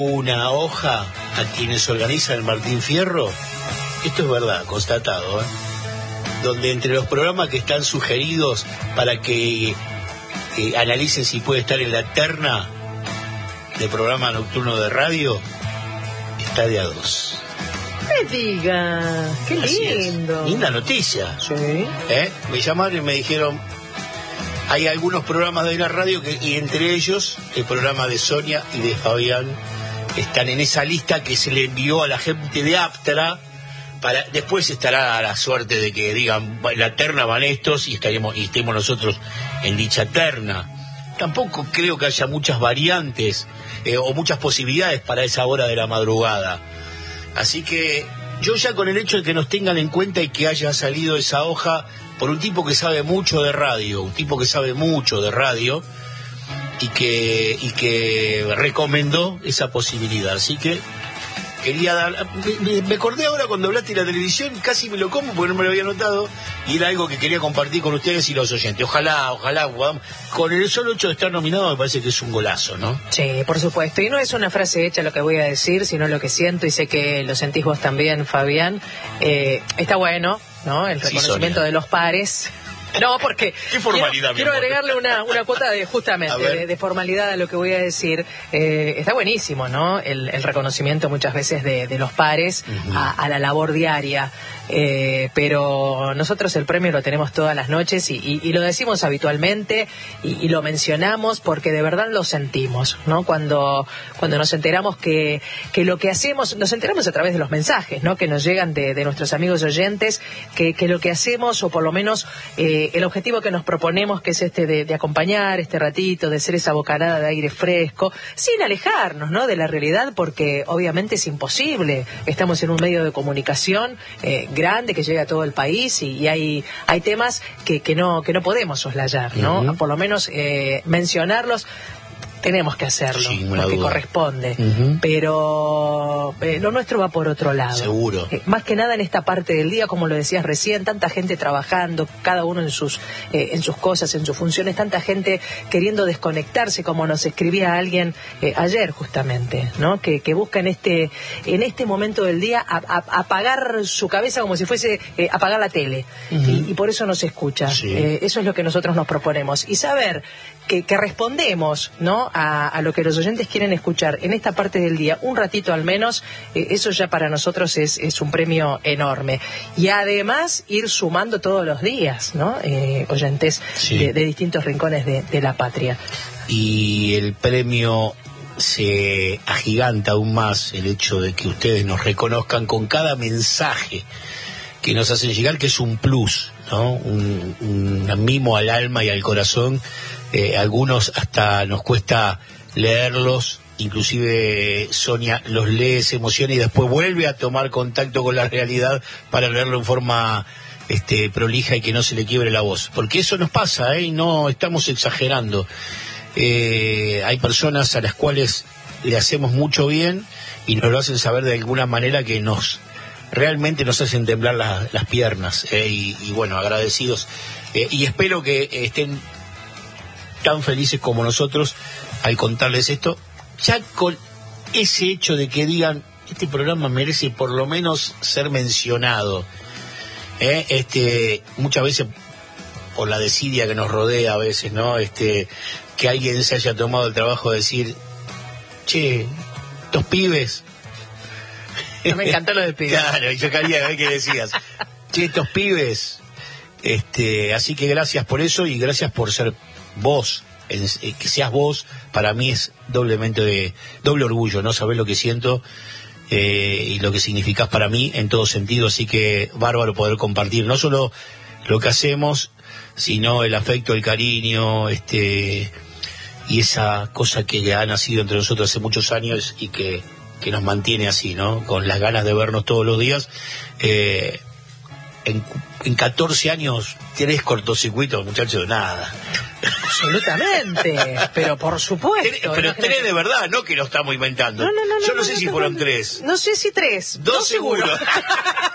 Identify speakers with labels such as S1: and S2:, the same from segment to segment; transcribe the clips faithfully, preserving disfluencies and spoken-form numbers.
S1: una hoja a quienes organizan el Martín Fierro, esto es verdad, constatado, ¿eh? Donde entre los programas que están sugeridos para que eh, analicen si puede estar en la terna de programa nocturno de radio, está de a dos.
S2: Me diga, qué lindo.
S1: Linda noticia.
S2: Sí.
S1: ¿Eh? Me llamaron y me dijeron, hay algunos programas de la radio que, y entre ellos el programa de Sonia y de Fabián están en esa lista que se le envió a la gente de Aptra. Para, después estará la suerte de que digan, la terna van estos y estaremos y estemos nosotros en dicha terna. Tampoco creo que haya muchas variantes eh, o muchas posibilidades para esa hora de la madrugada. Así que yo ya con el hecho de que nos tengan en cuenta y que haya salido esa hoja por un tipo que sabe mucho de radio, un tipo que sabe mucho de radio y que, y que recomendó esa posibilidad. Así que quería dar, me, me acordé ahora cuando hablaste de la televisión, casi me lo como porque no me lo había notado, y era algo que quería compartir con ustedes y los oyentes. Ojalá, ojalá, con el solo hecho de estar nominado me parece que es un golazo, ¿no?
S2: Sí, por supuesto, y no es una frase hecha lo que voy a decir, sino lo que siento, y sé que lo sentís vos también, Fabián. Eh, está bueno, ¿no? El reconocimiento sí, de los pares. No, porque
S1: ¿qué formalidad,
S2: quiero, quiero agregarle una, una cuota de justamente de, de formalidad a lo que voy a decir. Eh, está buenísimo, ¿no? El, el reconocimiento muchas veces de, de los pares uh-huh. a, a la labor diaria. Eh, pero nosotros el premio lo tenemos todas las noches y, y, y lo decimos habitualmente y, y lo mencionamos porque de verdad lo sentimos, ¿no? Cuando cuando nos enteramos que, que lo que hacemos, nos enteramos a través de los mensajes, ¿no? Que nos llegan de, de nuestros amigos oyentes, que, que lo que hacemos, o por lo menos eh, el objetivo que nos proponemos, que es este de, de acompañar este ratito, de ser esa bocanada de aire fresco, sin alejarnos, ¿no? De la realidad, porque obviamente es imposible. Estamos en un medio de comunicación eh, grande que llega a todo el país y, y hay hay temas que, que no que no podemos soslayar, ¿no? Uh-huh. Por lo menos eh, mencionarlos. Tenemos que hacerlo,
S1: sí,
S2: porque
S1: duda.
S2: corresponde,
S1: uh-huh.
S2: pero eh, lo nuestro va por otro lado.
S1: Seguro.
S2: Eh, más que nada en esta parte del día, como lo decías recién, tanta gente trabajando, cada uno en sus eh, en sus cosas, en sus funciones, tanta gente queriendo desconectarse, como nos escribía alguien eh, ayer justamente, ¿no? Que, que busca en este en este momento del día a, a, apagar su cabeza como si fuese eh, apagar la tele, uh-huh. y, y por eso nos escucha.
S1: Sí.
S2: Eh, eso es lo que nosotros nos proponemos, y saber que, que respondemos, ¿no? A, a lo que los oyentes quieren escuchar en esta parte del día, un ratito al menos, eh, eso ya para nosotros es, es un premio enorme. Y además ir sumando todos los días, ¿no? Eh, oyentes
S1: sí.
S2: de, de distintos rincones de, de la patria.
S1: Y el premio se agiganta aún más el hecho de que ustedes nos reconozcan con cada mensaje que nos hacen llegar, que es un plus, ¿no? Un, un mimo al alma y al corazón. Eh, algunos hasta nos cuesta leerlos, inclusive Sonia los lee, se emociona y después vuelve a tomar contacto con la realidad para leerlo en forma este, prolija y que no se le quiebre la voz, porque eso nos pasa, ¿eh? Y no estamos exagerando. Eh, hay personas a las cuales le hacemos mucho bien y nos lo hacen saber de alguna manera que nos realmente nos hacen temblar la, las piernas, eh, y, y bueno, agradecidos, eh, y espero que estén tan felices como nosotros al contarles esto, ya con ese hecho de que digan, este programa merece por lo menos ser mencionado, ¿eh? este muchas veces por la desidia que nos rodea a veces, ¿no? Este que alguien se haya tomado el trabajo de decir, che, estos pibes.
S2: No, me encantó lo de pibes.
S1: Claro, yo quería ver qué decías. Che, estos pibes. Este, así que gracias por eso y gracias por ser vos, en, eh, que seas vos, para mí es doblemente de doble orgullo, ¿no? Saber lo que siento eh, y lo que significás para mí en todo sentido, así que bárbaro poder compartir no solo lo que hacemos, sino el afecto, el cariño, este y esa cosa que ha nacido entre nosotros hace muchos años y que, que nos mantiene así, ¿no? Con las ganas de vernos todos los días. Eh, en, en catorce años, ¿tenés cortocircuito, muchachos? Nada.
S2: Absolutamente, pero por supuesto.
S1: Tenés, pero
S2: imagínate.
S1: Tres de verdad, no que lo estamos inventando.
S2: No, no, no,
S1: Yo no,
S2: no
S1: sé
S2: no,
S1: si
S2: no,
S1: fueron
S2: no,
S1: tres.
S2: No sé si tres.
S1: Dos,
S2: dos
S1: seguro.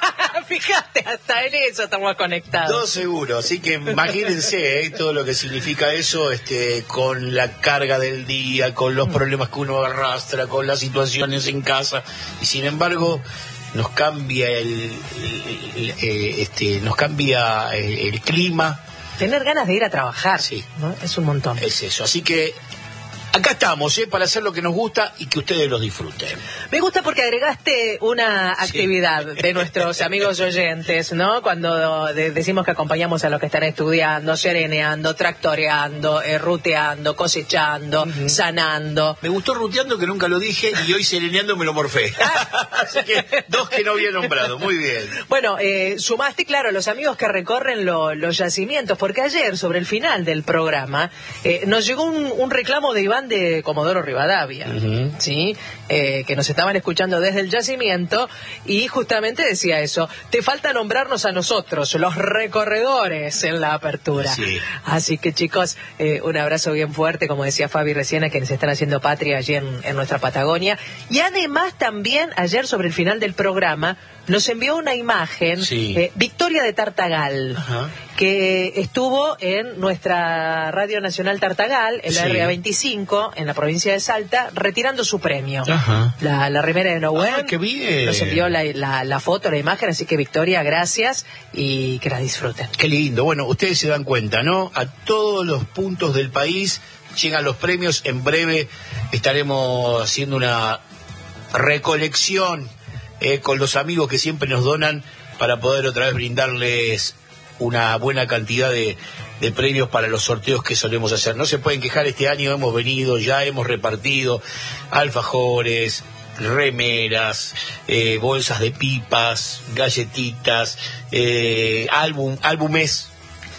S2: Fíjate, hasta en eso estamos conectados.
S1: Todo seguro, así que imagínense ¿eh? todo lo que significa eso, este, con la carga del día, con los problemas que uno arrastra, con las situaciones en casa, y sin embargo nos cambia el, el, el, el este, nos cambia el, el clima.
S2: Tener ganas de ir a trabajar,
S1: sí,
S2: ¿no? Es un montón.
S1: Es eso, así que acá estamos, ¿eh? Para hacer lo que nos gusta y que ustedes los disfruten.
S2: Me gusta porque agregaste una actividad sí. de nuestros amigos oyentes, ¿no? Cuando de decimos que acompañamos a los que están estudiando, sereneando, tractoreando, eh, ruteando, cosechando, uh-huh. sanando.
S1: Me gustó ruteando, que nunca lo dije, y hoy sereneando me lo morfé. Así que dos que no había nombrado, muy bien.
S2: Bueno, eh, sumaste, claro, los amigos que recorren lo, los yacimientos, porque ayer, sobre el final del programa, eh, nos llegó un, un reclamo de Iván de Comodoro Rivadavia, uh-huh. ¿sí? Eh, que nos estaban escuchando desde el yacimiento y justamente decía eso, te falta nombrarnos a nosotros, los recorredores en la apertura.
S1: Sí.
S2: Así que chicos, eh, un abrazo bien fuerte, como decía Fabi recién, a quienes están haciendo patria allí en, en nuestra Patagonia. Y además también ayer sobre el final del programa nos envió una imagen,
S1: sí.
S2: eh, Victoria de Tartagal,
S1: Ajá.
S2: que estuvo en nuestra Radio Nacional Tartagal, en la sí. R A veinticinco, en la provincia de Salta, retirando su premio.
S1: Ajá.
S2: La, la remera de Noel.
S1: Ah, qué bien.
S2: Nos envió la, la, la foto, la imagen, así que Victoria, gracias y que la disfruten.
S1: Qué lindo. Bueno, ustedes se dan cuenta, ¿no? A todos los puntos del país llegan los premios. En breve estaremos haciendo una recolección Eh, con los amigos que siempre nos donan para poder otra vez brindarles una buena cantidad de, de premios para los sorteos que solemos hacer. No se pueden quejar, este año hemos venido, ya hemos repartido alfajores, remeras, eh, bolsas de pipas, galletitas, eh, álbum, álbumes,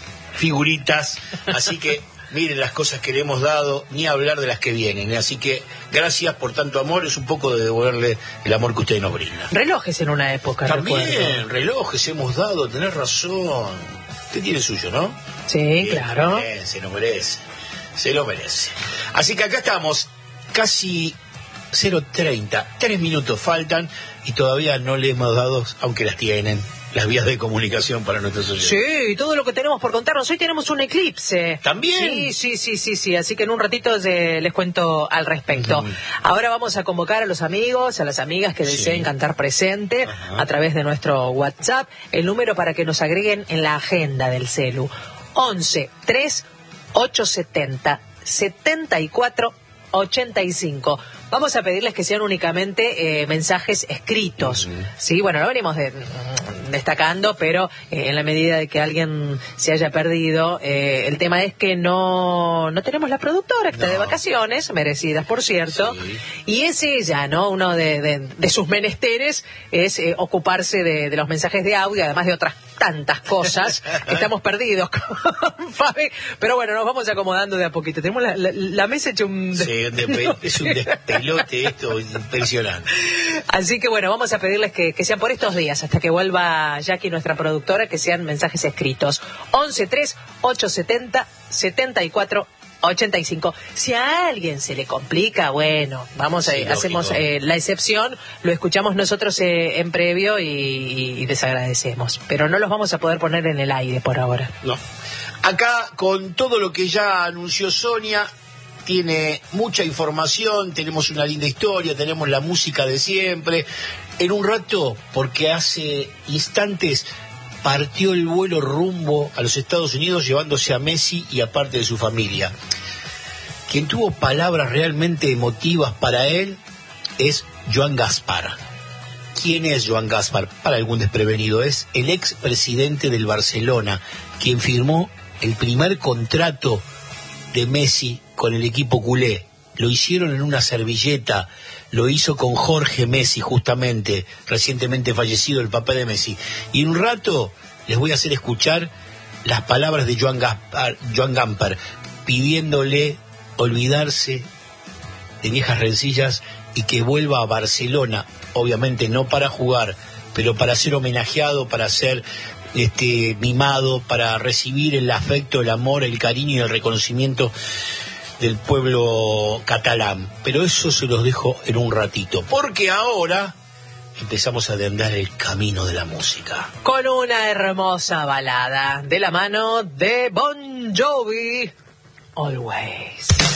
S1: figuritas, así que miren las cosas que le hemos dado, ni hablar de las que vienen. Así que gracias por tanto amor, es un poco de devolverle el amor que ustedes nos brindan.
S2: Relojes en una época,
S1: también,
S2: recuerdo.
S1: Relojes hemos dado, tenés razón. Usted tiene suyo, ¿no?
S2: Sí, bien, claro.
S1: Bien, se lo merece, se lo merece. Así que acá estamos, casi cero treinta, tres minutos faltan y todavía no le hemos dado, aunque las tienen, las vías de comunicación para nuestros oyentes.
S2: Sí, todo lo que tenemos por contarnos. Hoy tenemos un eclipse.
S1: ¿También?
S2: Sí, sí, sí, sí, sí. Así que en un ratito eh, les cuento al respecto. Uh-huh. Ahora vamos a convocar a los amigos, a las amigas que deseen sí. cantar presente uh-huh. a través de nuestro WhatsApp. El número para que nos agreguen en la agenda del celu. once tres ocho setenta setenta y cuatro ochenta y cinco. Vamos a pedirles que sean únicamente eh, mensajes escritos. Uh-huh. Sí, bueno, lo venimos de, destacando, pero eh, en la medida de que alguien se haya perdido, eh, el tema es que no, no tenemos la productora, que no. está de vacaciones, merecidas por cierto, sí. y es ella, ¿no? Uno de, de, de sus menesteres es eh, ocuparse de, de los mensajes de audio, además de otras tantas cosas, que estamos perdidos con Fabi, pero bueno, nos vamos acomodando de a poquito. Tenemos la, la, la mesa hecha un...
S1: Sí, de, es un despelote esto, impresionante.
S2: Así que bueno, vamos a pedirles que, que sean por estos días, hasta que vuelva Jackie, nuestra productora, que sean mensajes escritos. once tres ocho setenta setenta y cuatro ochenta y cinco. Si a alguien se le complica, bueno, vamos sí, a, hacemos eh, la excepción, lo escuchamos nosotros eh, en previo y, y les agradecemos, pero no los vamos a poder poner en el aire por ahora.
S1: No. Acá, con todo lo que ya anunció Sonia, tiene mucha información, tenemos una linda historia, tenemos la música de siempre. En un rato, porque hace instantes partió el vuelo rumbo a los Estados Unidos llevándose a Messi y a parte de su familia. Quien tuvo palabras realmente emotivas para él es Joan Gaspar. ¿Quién es Joan Gaspar? Para algún desprevenido, es el expresidente del Barcelona, quien firmó el primer contrato de Messi con el equipo culé. Lo hicieron en una servilleta, lo hizo con Jorge Messi, justamente, recientemente fallecido, el papá de Messi. Y en un rato les voy a hacer escuchar las palabras de Joan Gaspar, Joan Gamper, pidiéndole olvidarse de viejas rencillas y que vuelva a Barcelona, obviamente no para jugar, pero para ser homenajeado, para ser este, mimado, para recibir el afecto, el amor, el cariño y el reconocimiento del pueblo catalán. Pero eso se los dejo en un ratito, porque ahora empezamos a andar el camino de la música.
S2: Con una hermosa balada de la mano de Bon Jovi, Always.